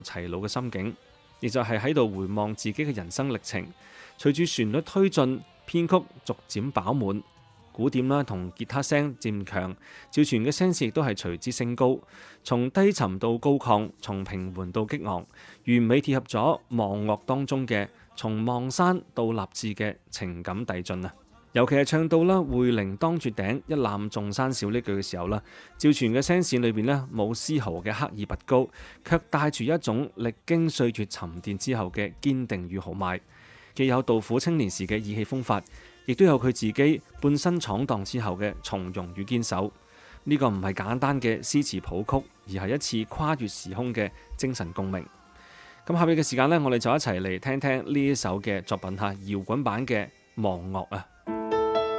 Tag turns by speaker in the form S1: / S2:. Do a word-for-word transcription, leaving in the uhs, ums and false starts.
S1: 齊魯嘅心境，亦就係喺度回望自己嘅人生歷程。隨住旋律推進，編曲逐漸飽滿，鼓點啦同吉他聲漸強，趙傳嘅聲線亦都係隨之升高，從低沉到高亢，從平緩到激昂，完美貼合咗望樂當中嘅從望山到立志嘅情感遞進啊！尤其係唱到啦會陵當絕頂，一覽眾山小呢句嘅時候啦，趙傳嘅聲線裏邊呢冇絲毫嘅刻意拔高，卻帶住一種歷經歲月沉澱之後嘅堅定與豪邁，既有杜甫青年時嘅意氣風發，亦都有佢自己半生闖蕩之後嘅從容與堅守。呢、這個唔係簡單嘅詩詞譜曲，而係一次跨越時空嘅精神共鳴。咁下邊嘅時間呢，我哋就一齊嚟聽聽呢一首嘅作品嚇，搖滾版嘅《忘樂》啊！